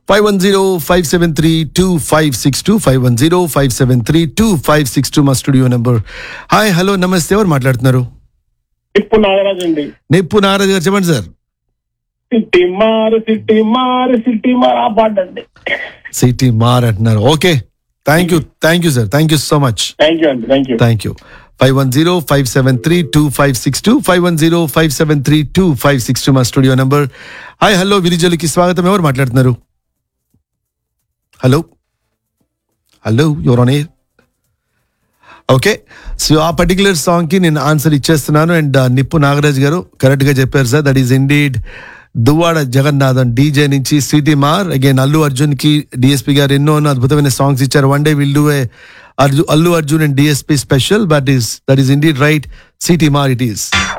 510-573-2562 510-573-2562 మా studio number. Hi hello నమస్తే, ఎవరు మాట్లాడుతున్నారు? ఇప్పుడు నాగరాజ్ అండి. నిప్పు నాగరాజ్ గారు చెప్పండి సార్. సిటీ మార్ ఆ పాట అండి. సిటీ మార్ అంటున్నారు. Okay, thank you sir, thank you so much. Thank you అండి, థ్యాంక్ యూ. 510-573-2562 510-573-2562 మా స్టూడియో నంబర్. హాయ్ హలో విరిజలికి స్వాగతం, ఎవరు మాట్లాడుతున్నారు? Hello your on air. Okay, so ఆ పర్టికులర్ సాంగ్ కి నేను ఆన్సర్ ఇచ్చేస్తున్నాను. అండ్ నిప్పు నాగరాజ్ గారు కరెక్ట్ గా చెప్పారు sir. That is indeed Duvvada Jagannathan DJ నుంచి సిటీ మార్. అగైన్ అల్లు అర్జున్ కి డిఎస్పీ గారు ఎన్నో అద్భుతమైన సాంగ్స్ ఇచ్చారు. One day will do a Allu Arjun and DSP special. That is indeed right. City మార్ ఇట్ ఈస్.